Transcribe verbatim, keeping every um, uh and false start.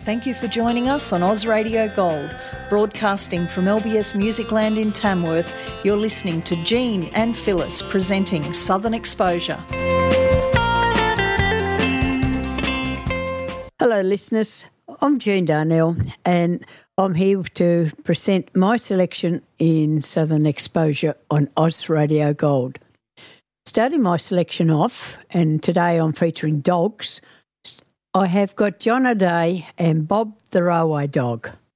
Thank you for joining us on Oz Radio Gold. Broadcasting from L B S Musicland in Tamworth, you're listening to Jean and Phyllis presenting Southern Exposure. Hello listeners, I'm Jean Darnell and I'm here to present my selection in Southern Exposure on Oz Radio Gold. Starting my selection off, and today I'm featuring dogs, I have got John O'Day and Bob the Railway Dog.